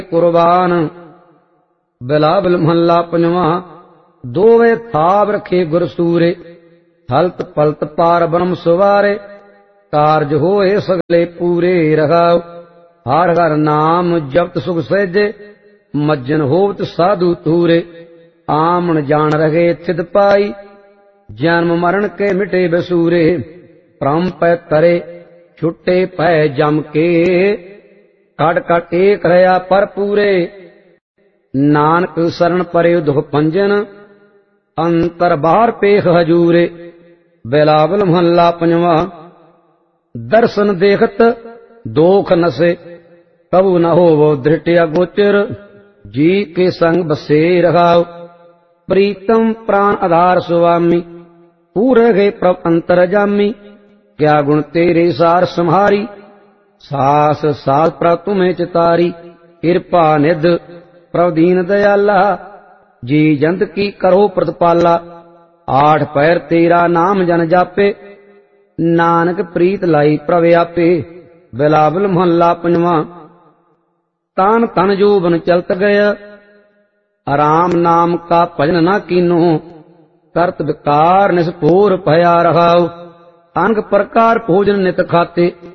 कुर्बान। बिलावल महला पंजवा। दोवे थाव रखे गुर सूरे, हलत पलत पार ब्रह्म सुवारे। कारज होए सगले पूरे रहाओ, हर हर नाम जपत सुख सहजे। मज्जन होवत साधु तूरे, आमन जान रहे थिद पाई। जन्म मरण के मिटे बसूरे, परम पै तरे छुटे पै जम के। कट कट एक रहा पर पूरे, नानक शरण परे दुख पंजन। अंतर बाहर पेख हजूरे। बिलावल महला पंजवा। दर्शन देखत दोख नसे, कबू न होवो धृटिया गोचर। जी के संग बसे रहाओ, प्रीतम प्राण आधार सुवामी। पूरे गए प्रभ अंतर जामी, क्या गुण तेरे सार संहारी। सास सास प्रभ तुम्हें चितारी, कृपा निध प्रभ दीन दयाला। जी जंत की करो प्रतिपाला, आठ पैर तेरा नाम जन जापे। नानक प्रीत लाई प्रभ आपे। बिलावल महला पंजवा। तान तन जो बन चलत गया, राम नाम का भजन न कीनो। करत विकार निस्फोर भया रहाओ, अनक प्रकार भोजन नित खाते।